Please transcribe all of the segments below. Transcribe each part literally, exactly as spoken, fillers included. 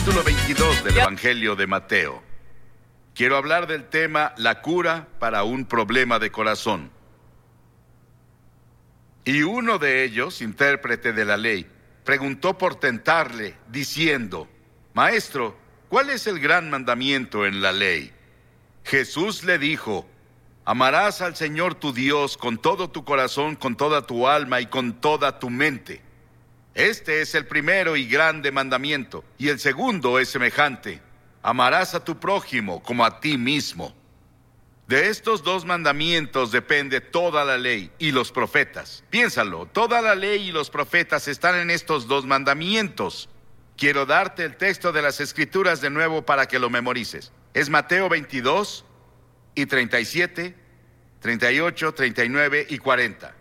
Capítulo veintidós del Evangelio de Mateo. Quiero hablar del tema la cura para un problema de corazón. Y uno de ellos, intérprete de la ley, preguntó por tentarle, diciendo: Maestro, ¿cuál es el gran mandamiento en la ley? Jesús le dijo: Amarás al Señor tu Dios con todo tu corazón, con toda tu alma y con toda tu mente. Este es el primero y grande mandamiento, y el segundo es semejante: amarás a tu prójimo como a ti mismo. De estos dos mandamientos depende toda la ley y los profetas. Piénsalo, toda la ley y los profetas están en estos dos mandamientos. Quiero darte el texto de las Escrituras de nuevo para que lo memorices. Es Mateo veintidós y treinta y siete, treinta y ocho, treinta y nueve y cuarenta.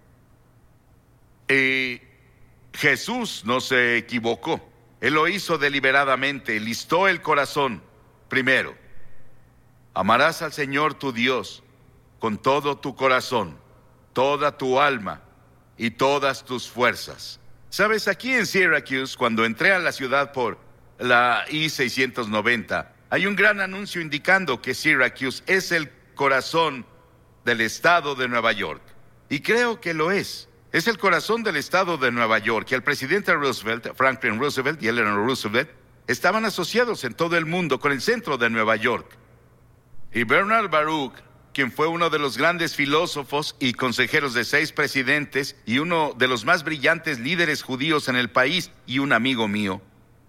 Y Jesús no se equivocó. Él lo hizo deliberadamente, listó el corazón. Primero, amarás al Señor tu Dios con todo tu corazón, toda tu alma y todas tus fuerzas. Sabes, aquí en Syracuse, cuando entré a la ciudad por la I seiscientos noventa, hay un gran anuncio indicando que Syracuse es el corazón del estado de Nueva York. Y creo que lo es. Es el corazón del estado de Nueva York, y el presidente Roosevelt, Franklin Roosevelt y Eleanor Roosevelt estaban asociados en todo el mundo con el centro de Nueva York. Y Bernard Baruch, quien fue uno de los grandes filósofos y consejeros de seis presidentes y uno de los más brillantes líderes judíos en el país y un amigo mío.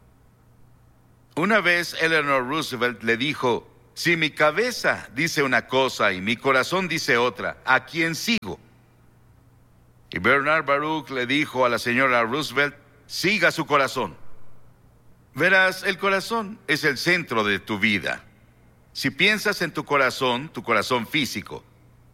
Una vez Eleanor Roosevelt le dijo: si mi cabeza dice una cosa y mi corazón dice otra, ¿a quién sigo? Y Bernard Baruch le dijo a la señora Roosevelt: siga su corazón. Verás, el corazón es el centro de tu vida. Si piensas en tu corazón, tu corazón físico,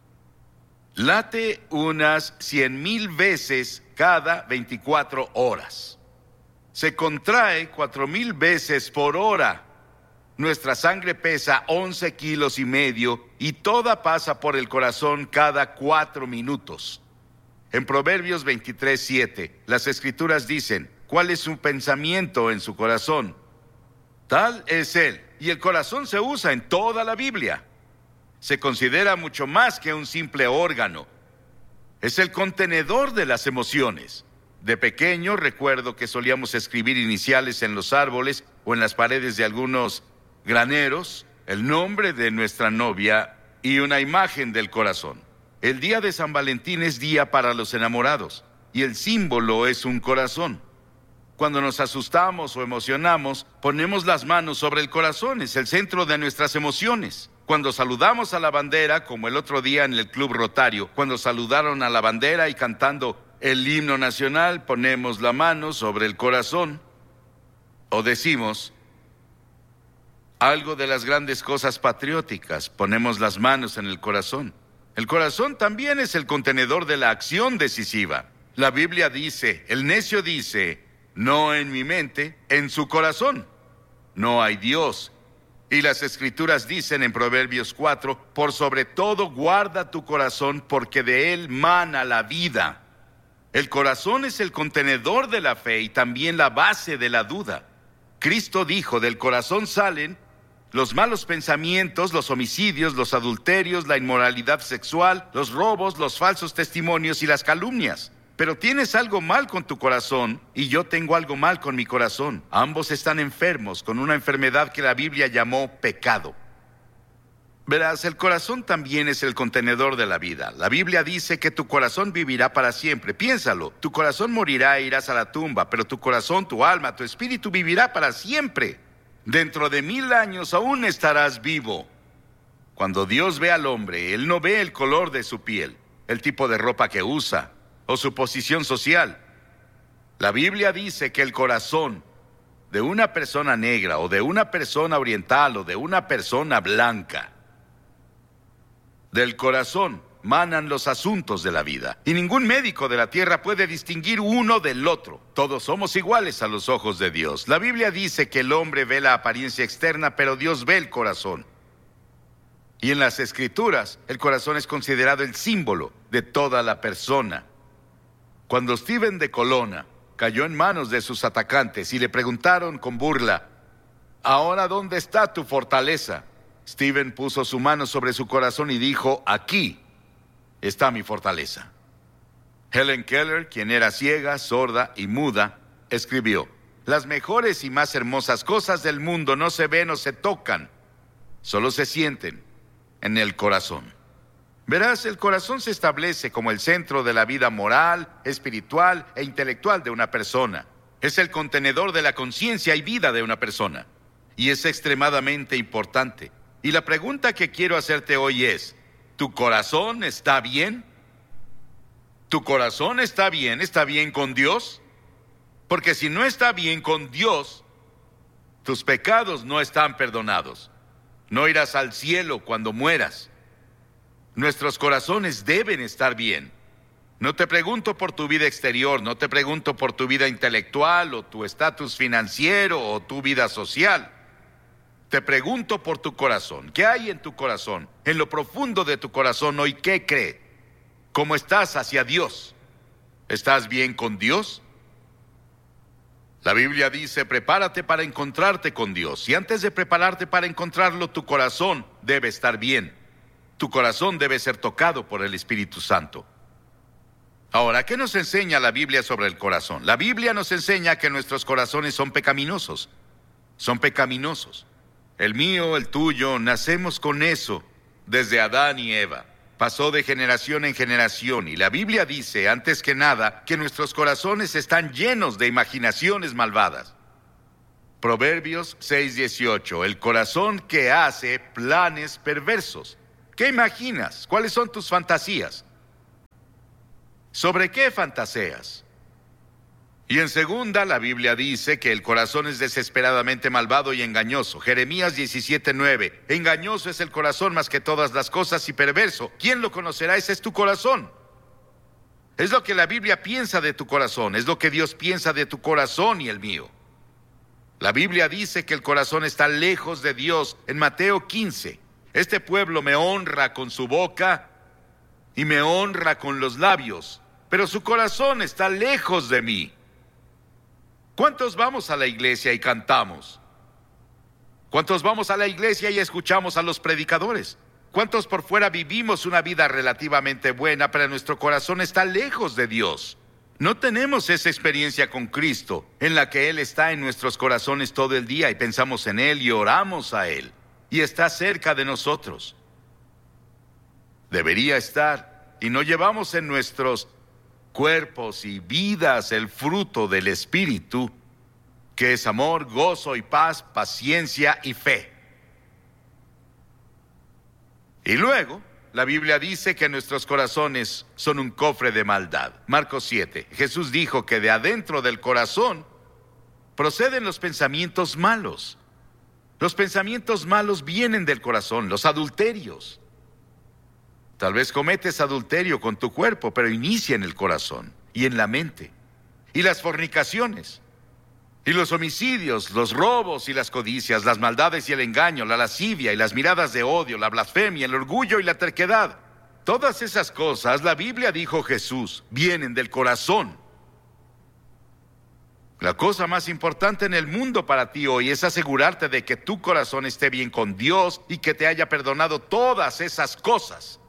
late unas cien mil veces cada veinticuatro horas. Se contrae cuatro mil veces por hora. Nuestra sangre pesa once kilos y medio y toda pasa por el corazón cada cuatro minutos. En Proverbios veintitrés, siete, las Escrituras dicen: ¿cuál es su pensamiento en su corazón? Tal es él. Y el corazón se usa en toda la Biblia. Se considera mucho más que un simple órgano. Es el contenedor de las emociones. De pequeño recuerdo que solíamos escribir iniciales en los árboles o en las paredes de algunos graneros, el nombre de nuestra novia y una imagen del corazón. El día de San Valentín es día para los enamorados, y el símbolo es un corazón. Cuando nos asustamos o emocionamos, ponemos las manos sobre el corazón, es el centro de nuestras emociones. Cuando saludamos a la bandera, como el otro día en el Club Rotario, cuando saludaron a la bandera y cantando el himno nacional, ponemos la mano sobre el corazón. O decimos algo de las grandes cosas patrióticas, ponemos las manos en el corazón. El corazón también es el contenedor de la acción decisiva. La Biblia dice, el necio dice: no en mi mente, en su corazón no hay Dios. Y las Escrituras dicen en Proverbios cuatro: por sobre todo guarda tu corazón, porque de él mana la vida. El corazón es el contenedor de la fe y también la base de la duda. Cristo dijo: del corazón salen los malos pensamientos, los homicidios, los adulterios, la inmoralidad sexual, los robos, los falsos testimonios y las calumnias. Pero tienes algo mal con tu corazón y yo tengo algo mal con mi corazón. Ambos están enfermos con una enfermedad que la Biblia llamó pecado. Verás, el corazón también es el contenedor de la vida. La Biblia dice que tu corazón vivirá para siempre. Piénsalo, tu corazón morirá e irás a la tumba, pero tu corazón, tu alma, tu espíritu vivirá para siempre. Dentro de mil años aún estarás vivo. Cuando Dios ve al hombre, Él no ve el color de su piel, el tipo de ropa que usa o su posición social. La Biblia dice que el corazón de una persona negra o de una persona oriental o de una persona blanca, del corazón manan los asuntos de la vida. Y ningún médico de la tierra puede distinguir uno del otro. Todos somos iguales a los ojos de Dios. La Biblia dice que el hombre ve la apariencia externa, pero Dios ve el corazón. Y en las Escrituras, el corazón es considerado el símbolo de toda la persona. Cuando Stephen de Colonna cayó en manos de sus atacantes y le preguntaron con burla: Ahora, ¿dónde está tu fortaleza? Stephen puso su mano sobre su corazón y dijo, aquí está mi fortaleza. Helen Keller, quien era ciega, sorda y muda, escribió, las mejores y más hermosas cosas del mundo no se ven o se tocan, solo se sienten en el corazón. Verás, el corazón se establece como el centro de la vida moral, espiritual e intelectual de una persona. Es el contenedor de la conciencia y vida de una persona. Y es extremadamente importante. Y la pregunta que quiero hacerte hoy es, ¿tu corazón está bien? ¿Tu corazón está bien? ¿Está bien con Dios? Porque si no está bien con Dios, tus pecados no están perdonados. No irás al cielo cuando mueras. Nuestros corazones deben estar bien. No te pregunto por tu vida exterior, no te pregunto por tu vida intelectual o tu estatus financiero o tu vida social. Te pregunto por tu corazón. ¿Qué hay en tu corazón? En lo profundo de tu corazón hoy, ¿qué cree? ¿Cómo estás hacia Dios? ¿Estás bien con Dios? La Biblia dice, prepárate para encontrarte con Dios. Y antes de prepararte para encontrarlo, tu corazón debe estar bien. Tu corazón debe ser tocado por el Espíritu Santo. Ahora, ¿qué nos enseña la Biblia sobre el corazón? La Biblia nos enseña que nuestros corazones son pecaminosos. Son pecaminosos. El mío, el tuyo, nacemos con eso desde Adán y Eva. Pasó de generación en generación y la Biblia dice, antes que nada, que nuestros corazones están llenos de imaginaciones malvadas. Proverbios seis dieciocho, el corazón que hace planes perversos. ¿Qué imaginas? ¿Cuáles son tus fantasías? ¿Sobre qué fantaseas? Y en segunda, la Biblia dice que el corazón es desesperadamente malvado y engañoso. Jeremías diecisiete nueve. Engañoso es el corazón más que todas las cosas y perverso. ¿Quién lo conocerá? Ese es tu corazón. Es lo que la Biblia piensa de tu corazón. Es lo que Dios piensa de tu corazón y el mío. La Biblia dice que el corazón está lejos de Dios en Mateo quince. Este pueblo me honra con su boca y me honra con los labios, pero su corazón está lejos de mí. ¿Cuántos vamos a la iglesia y cantamos? ¿Cuántos vamos a la iglesia y escuchamos a los predicadores? ¿Cuántos por fuera vivimos una vida relativamente buena, pero nuestro corazón está lejos de Dios? No tenemos esa experiencia con Cristo, en la que Él está en nuestros corazones todo el día y pensamos en Él y oramos a Él, y está cerca de nosotros. Debería estar, y no llevamos en nuestros cuerpos y vidas el fruto del Espíritu, que es amor, gozo y paz, paciencia y fe. Y luego, la Biblia dice que nuestros corazones son un cofre de maldad. Marcos siete. Jesús dijo que de adentro del corazón proceden los pensamientos malos. Los pensamientos malos vienen del corazón, los adulterios. Tal vez cometes adulterio con tu cuerpo, pero inicia en el corazón y en la mente. Y las fornicaciones, y los homicidios, los robos y las codicias, las maldades y el engaño, la lascivia y las miradas de odio, la blasfemia, el orgullo y la terquedad. Todas esas cosas, la Biblia dijo Jesús, vienen del corazón. La cosa más importante en el mundo para ti hoy es asegurarte de que tu corazón esté bien con Dios y que te haya perdonado todas esas cosas.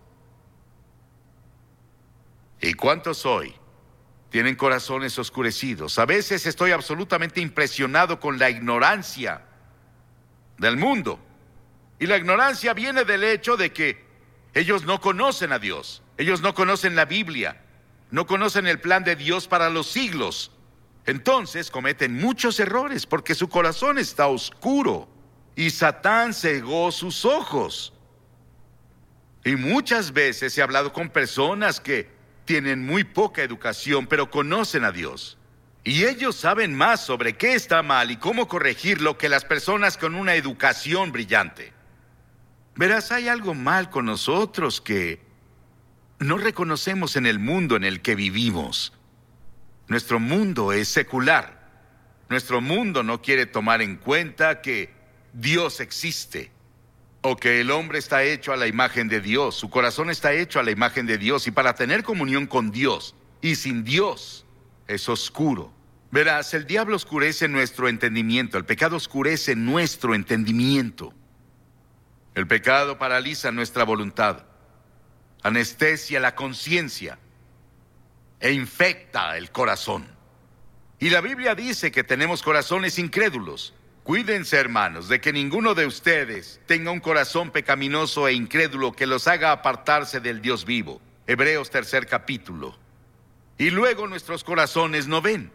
¿Y cuántos hoy tienen corazones oscurecidos? A veces estoy absolutamente impresionado con la ignorancia del mundo. Y la ignorancia viene del hecho de que ellos no conocen a Dios. Ellos no conocen la Biblia. No conocen el plan de Dios para los siglos. Entonces cometen muchos errores porque su corazón está oscuro. Y Satán cegó sus ojos. Y muchas veces he hablado con personas que tienen muy poca educación, pero conocen a Dios. Y ellos saben más sobre qué está mal y cómo corregirlo que las personas con una educación brillante. Verás, hay algo mal con nosotros que no reconocemos en el mundo en el que vivimos. Nuestro mundo es secular. Nuestro mundo no quiere tomar en cuenta que Dios existe. O que el hombre está hecho a la imagen de Dios, su corazón está hecho a la imagen de Dios, y para tener comunión con Dios y sin Dios es oscuro Verás, el diablo oscurece nuestro entendimiento, el pecado oscurece nuestro entendimiento. El pecado paraliza nuestra voluntad, anestesia la conciencia e infecta el corazón. Y la Biblia dice que tenemos corazones incrédulos. Cuídense, hermanos, de que ninguno de ustedes tenga un corazón pecaminoso e incrédulo que los haga apartarse del Dios vivo. Hebreos tercer capítulo. Y luego nuestros corazones no ven.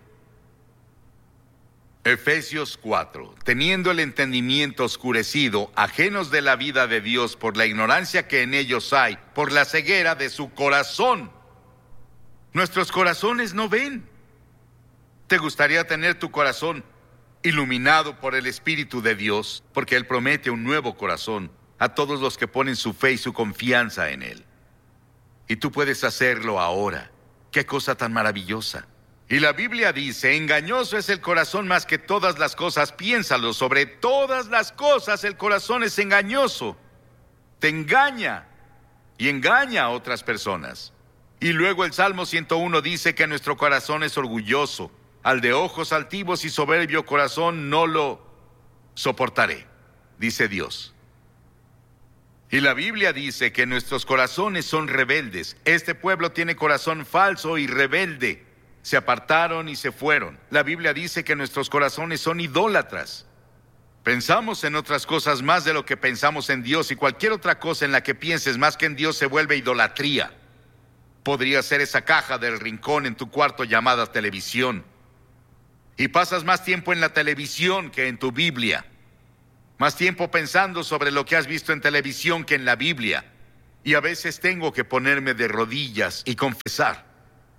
Efesios cuatro. Teniendo el entendimiento oscurecido, ajenos de la vida de Dios por la ignorancia que en ellos hay, por la ceguera de su corazón. Nuestros corazones no ven. ¿Te gustaría tener tu corazón iluminado por el Espíritu de Dios? Porque Él promete un nuevo corazón a todos los que ponen su fe y su confianza en Él. Y tú puedes hacerlo ahora. ¡Qué cosa tan maravillosa! Y la Biblia dice, engañoso es el corazón más que todas las cosas. Piénsalo, sobre todas las cosas el corazón es engañoso. Te engaña y engaña a otras personas. Y luego el Salmo ciento uno dice que nuestro corazón es orgulloso. Al de ojos altivos y soberbio corazón no lo soportaré, dice Dios. Y la Biblia dice que nuestros corazones son rebeldes. Este pueblo tiene corazón falso y rebelde. Se apartaron y se fueron. La Biblia dice que nuestros corazones son idólatras. Pensamos en otras cosas más de lo que pensamos en Dios, y cualquier otra cosa en la que pienses más que en Dios se vuelve idolatría. Podría ser esa caja del rincón en tu cuarto llamada televisión. Y pasas más tiempo en la televisión que en tu Biblia. Más tiempo pensando sobre lo que has visto en televisión que en la Biblia. Y a veces tengo que ponerme de rodillas y confesar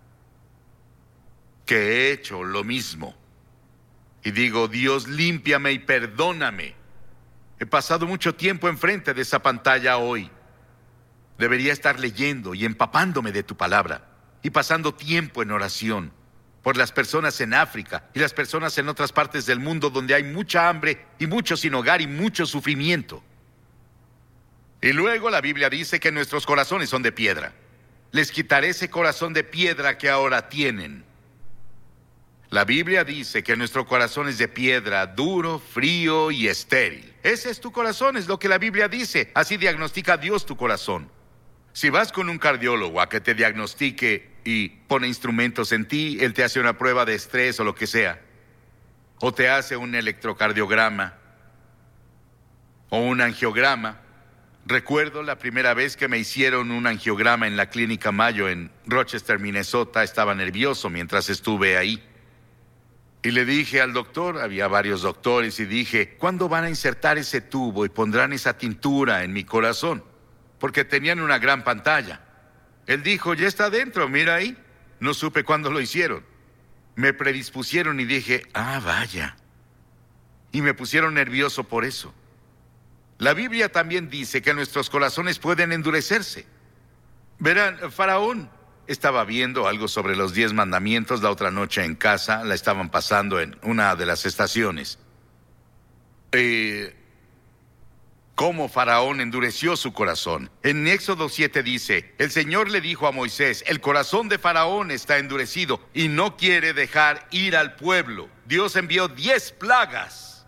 que he hecho lo mismo. Y digo, Dios, límpiame y perdóname. He pasado mucho tiempo enfrente de esa pantalla hoy. Debería estar leyendo y empapándome de tu palabra y pasando tiempo en oración por las personas en África y las personas en otras partes del mundo donde hay mucha hambre y mucho sin hogar y mucho sufrimiento. Y luego la Biblia dice que nuestros corazones son de piedra. Les quitaré ese corazón de piedra que ahora tienen. La Biblia dice que nuestro corazón es de piedra, duro, frío y estéril. Ese es tu corazón, es lo que la Biblia dice. Así diagnostica Dios tu corazón. Si vas con un cardiólogo a que te diagnostique y pone instrumentos en ti, él te hace una prueba de estrés o lo que sea, o te hace un electrocardiograma o un angiograma. Recuerdo la primera vez que me hicieron un angiograma en la Clínica Mayo en Rochester, Minnesota. Estaba nervioso mientras estuve ahí. Y le dije al doctor, había varios doctores, y dije, ¿cuándo van a insertar ese tubo y pondrán esa tintura en mi corazón? Porque tenían una gran pantalla. Él dijo, ya está adentro, mira ahí. No supe cuándo lo hicieron. Me predispusieron y dije, ah, vaya. Y me pusieron nervioso por eso. La Biblia también dice que nuestros corazones pueden endurecerse. Verán, Faraón estaba viendo algo sobre los diez mandamientos la otra noche en casa. La estaban pasando en una de las estaciones. Eh, cómo Faraón endureció su corazón. En Éxodo siete dice, el Señor le dijo a Moisés, el corazón de Faraón está endurecido y no quiere dejar ir al pueblo. Dios envió diez plagas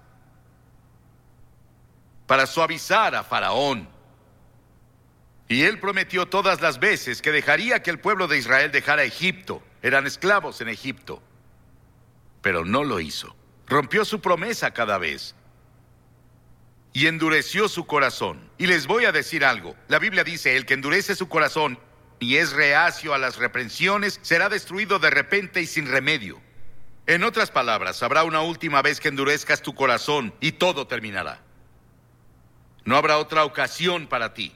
para suavizar a Faraón. Y él prometió todas las veces que dejaría que el pueblo de Israel dejara Egipto. Eran esclavos en Egipto. Pero no lo hizo. Rompió su promesa cada vez. Y endureció su corazón. Y les voy a decir algo. La Biblia dice, el que endurece su corazón y es reacio a las reprensiones, será destruido de repente y sin remedio. En otras palabras, habrá una última vez que endurezcas tu corazón y todo terminará. No habrá otra ocasión para ti.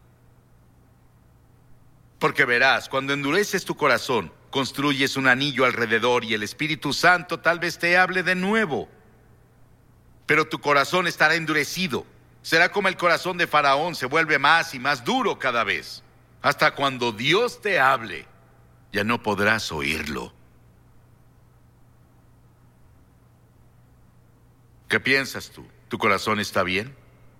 Porque verás, cuando endureces tu corazón, construyes un anillo alrededor y el Espíritu Santo tal vez te hable de nuevo. Pero tu corazón estará endurecido. Será como el corazón de Faraón, se vuelve más y más duro cada vez. Hasta cuando Dios te hable, ya no podrás oírlo. ¿Qué piensas tú? ¿Tu corazón está bien?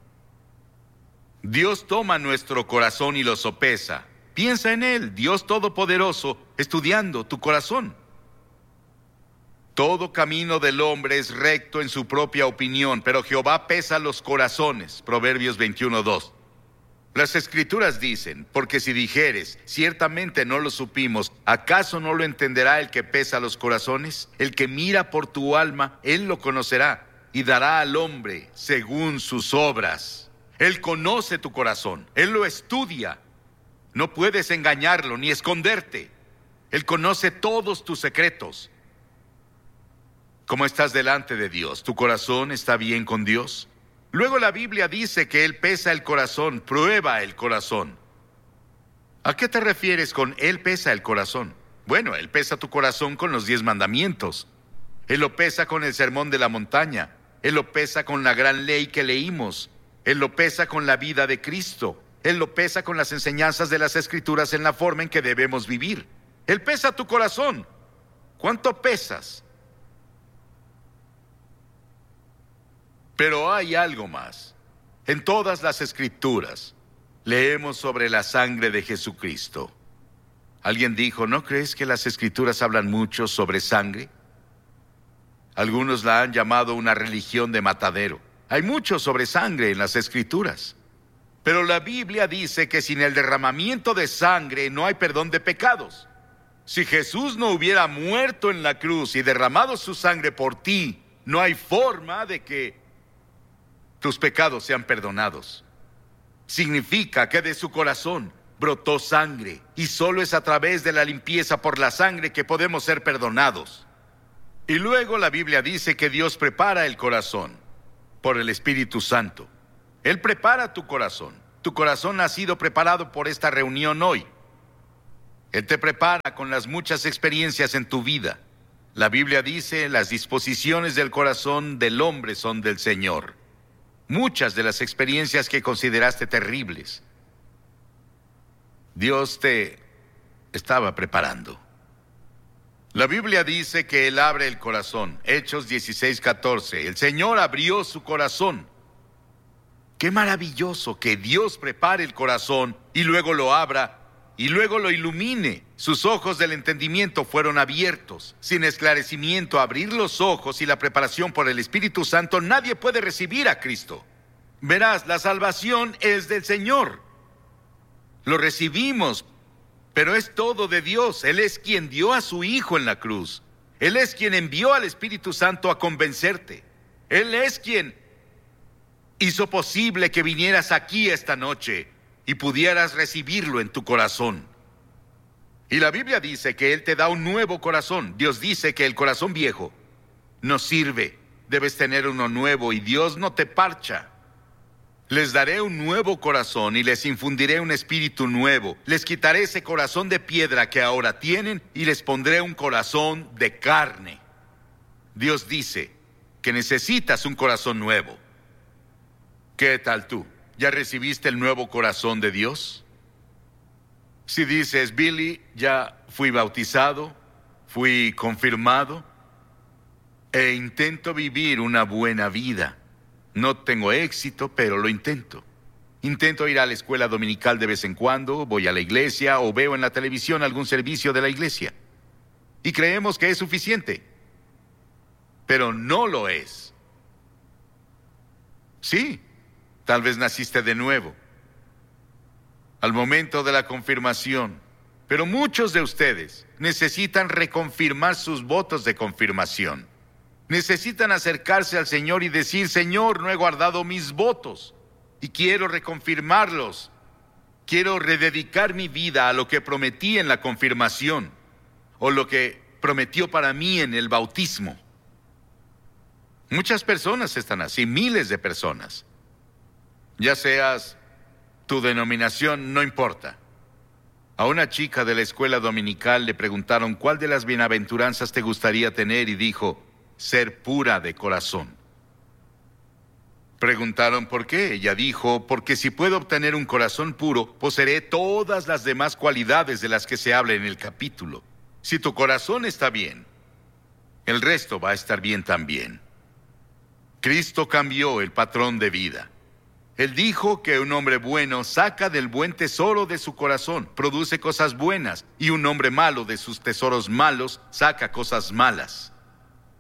Dios toma nuestro corazón y lo sopesa. Piensa en Él, Dios Todopoderoso, estudiando tu corazón. Todo camino del hombre es recto en su propia opinión, pero Jehová pesa los corazones. Proverbios veintiuno dos. Las Escrituras dicen, porque si dijeres, ciertamente no lo supimos, ¿acaso no lo entenderá el que pesa los corazones? El que mira por tu alma, él lo conocerá, y dará al hombre según sus obras. Él conoce tu corazón, él lo estudia. No puedes engañarlo ni esconderte. Él conoce todos tus secretos. ¿Cómo estás delante de Dios? ¿Tu corazón está bien con Dios? Luego la Biblia dice que Él pesa el corazón, prueba el corazón. ¿A qué te refieres con Él pesa el corazón? Bueno, Él pesa tu corazón con los diez mandamientos. Él lo pesa con el sermón de la montaña. Él lo pesa con la gran ley que leímos. Él lo pesa con la vida de Cristo. Él lo pesa con las enseñanzas de las Escrituras en la forma en que debemos vivir. Él pesa tu corazón. ¿Cuánto pesas? Pero hay algo más. En todas las Escrituras leemos sobre la sangre de Jesucristo. Alguien dijo, ¿no crees que las Escrituras hablan mucho sobre sangre? Algunos la han llamado una religión de matadero. Hay mucho sobre sangre en las Escrituras. Pero la Biblia dice que sin el derramamiento de sangre no hay perdón de pecados. Si Jesús no hubiera muerto en la cruz y derramado su sangre por ti, no hay forma de que tus pecados sean perdonados. Significa que de su corazón brotó sangre, y solo es a través de la limpieza por la sangre que podemos ser perdonados. Y luego la Biblia dice que Dios prepara el corazón por el Espíritu Santo. Él prepara tu corazón. Tu corazón ha sido preparado por esta reunión hoy. Él te prepara con las muchas experiencias en tu vida. La Biblia dice, las disposiciones del corazón del hombre son del Señor. Muchas de las experiencias que consideraste terribles, Dios te estaba preparando. La Biblia dice que Él abre el corazón. Hechos dieciséis catorce. El Señor abrió su corazón. Qué maravilloso que Dios prepare el corazón y luego lo abra y luego lo ilumine. Sus ojos del entendimiento fueron abiertos. Sin esclarecimiento, abrir los ojos y la preparación por el Espíritu Santo, nadie puede recibir a Cristo. Verás, la salvación es del Señor. Lo recibimos, pero es todo de Dios. Él es quien dio a su Hijo en la cruz. Él es quien envió al Espíritu Santo a convencerte. Él es quien hizo posible que vinieras aquí esta noche y pudieras recibirlo en tu corazón. Y la Biblia dice que Él te da un nuevo corazón. Dios dice que el corazón viejo no sirve. Debes tener uno nuevo y Dios no te parcha. Les daré un nuevo corazón y les infundiré un espíritu nuevo. Les quitaré ese corazón de piedra que ahora tienen y les pondré un corazón de carne. Dios dice que necesitas un corazón nuevo. ¿Qué tal tú? ¿Ya recibiste el nuevo corazón de Dios? Si dices, Billy, ya fui bautizado, fui confirmado e intento vivir una buena vida. No tengo éxito, pero lo intento. Intento ir a la escuela dominical de vez en cuando, voy a la iglesia o veo en la televisión algún servicio de la iglesia. Y creemos que es suficiente. Pero no lo es. Sí, tal vez naciste de nuevo al momento de la confirmación, pero muchos de ustedes necesitan reconfirmar sus votos de confirmación. Necesitan acercarse al Señor y decir, Señor, no he guardado mis votos y quiero reconfirmarlos. Quiero rededicar mi vida a lo que prometí en la confirmación o lo que prometió para mí en el bautismo. Muchas personas están así, miles de personas. Ya seas tu denominación, no importa. A una chica de la escuela dominical le preguntaron cuál de las bienaventuranzas te gustaría tener y dijo, ser pura de corazón. Preguntaron por qué. Ella dijo, porque si puedo obtener un corazón puro, poseeré todas las demás cualidades de las que se habla en el capítulo. Si tu corazón está bien, el resto va a estar bien también. Cristo cambió el patrón de vida. Él dijo que un hombre bueno saca del buen tesoro de su corazón, produce cosas buenas, y un hombre malo de sus tesoros malos saca cosas malas.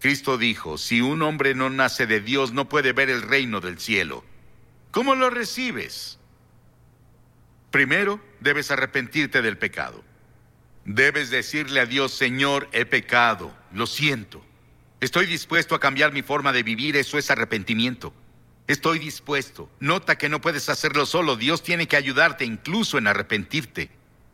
Cristo dijo, si un hombre no nace de Dios, no puede ver el reino del cielo. ¿Cómo lo recibes? Primero, debes arrepentirte del pecado. Debes decirle a Dios, Señor, he pecado, lo siento. Estoy dispuesto a cambiar mi forma de vivir, eso es arrepentimiento. Estoy dispuesto. Nota que no puedes hacerlo solo, Dios tiene que ayudarte incluso en arrepentirte.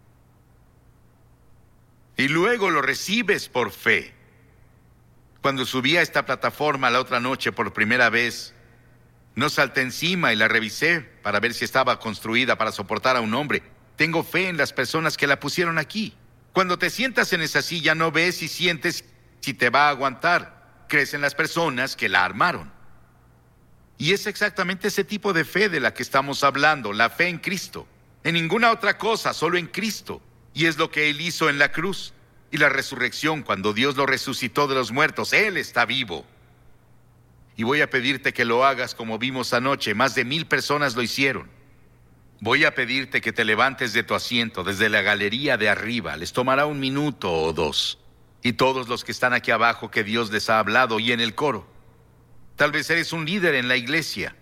Y luego lo recibes por fe. Cuando subí a esta plataforma la otra noche por primera vez, no salté encima y la revisé para ver si estaba construida para soportar a un hombre. Tengo fe en las personas que la pusieron aquí. Cuando te sientas en esa silla no ves y sientes si te va a aguantar. Crees en las personas que la armaron. Y es exactamente ese tipo de fe de la que estamos hablando, la fe en Cristo. En ninguna otra cosa, solo en Cristo. Y es lo que Él hizo en la cruz. Y la resurrección, cuando Dios lo resucitó de los muertos, Él está vivo. Y voy a pedirte que lo hagas como vimos anoche. Más de mil personas lo hicieron. Voy a pedirte que te levantes de tu asiento desde la galería de arriba. Les tomará un minuto o dos. Y todos los que están aquí abajo que Dios les ha hablado y en el coro. Tal vez eres un líder en la iglesia.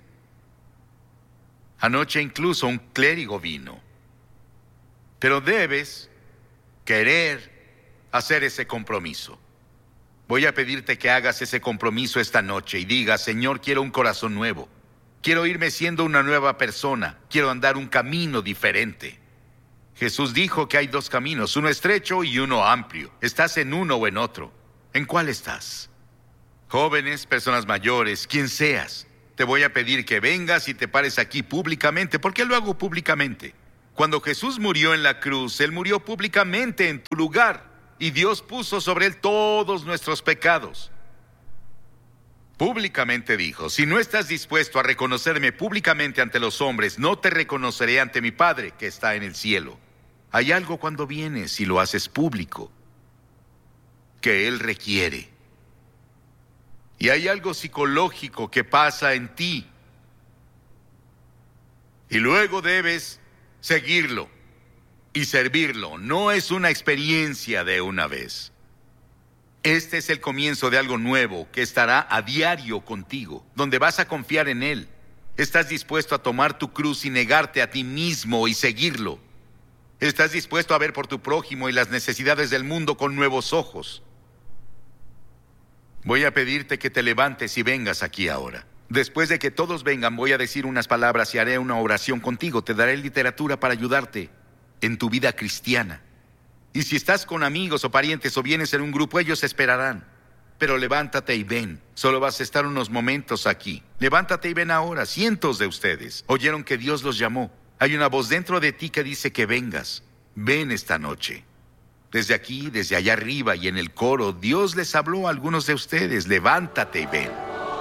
Anoche incluso un clérigo vino. Pero debes querer hacer ese compromiso. Voy a pedirte que hagas ese compromiso esta noche y digas, Señor, quiero un corazón nuevo. Quiero irme siendo una nueva persona. Quiero andar un camino diferente. Jesús dijo que hay dos caminos, uno estrecho y uno amplio. ¿Estás en uno o en otro? ¿En cuál estás? Jóvenes, personas mayores, quien seas, te voy a pedir que vengas y te pares aquí públicamente. ¿Por qué lo hago públicamente? Cuando Jesús murió en la cruz, Él murió públicamente en tu lugar. Y Dios puso sobre Él todos nuestros pecados. Públicamente dijo, si no estás dispuesto a reconocerme públicamente ante los hombres, no te reconoceré ante mi Padre que está en el cielo. Hay algo cuando vienes y lo haces público que Él requiere. Y hay algo psicológico que pasa en ti. Y luego debes seguirlo y servirlo. No es una experiencia de una vez. Este es el comienzo de algo nuevo que estará a diario contigo, donde vas a confiar en Él. Estás dispuesto a tomar tu cruz y negarte a ti mismo y seguirlo. Estás dispuesto a ver por tu prójimo y las necesidades del mundo con nuevos ojos. Voy a pedirte que te levantes y vengas aquí ahora. Después de que todos vengan, voy a decir unas palabras y haré una oración contigo. Te daré literatura para ayudarte en tu vida cristiana. Y si estás con amigos o parientes o vienes en un grupo, ellos esperarán. Pero levántate y ven. Solo vas a estar unos momentos aquí. Levántate y ven ahora. Cientos de ustedes oyeron que Dios los llamó. Hay una voz dentro de ti que dice que vengas. Ven esta noche. Desde aquí, desde allá arriba y en el coro, Dios les habló a algunos de ustedes. Levántate y ven.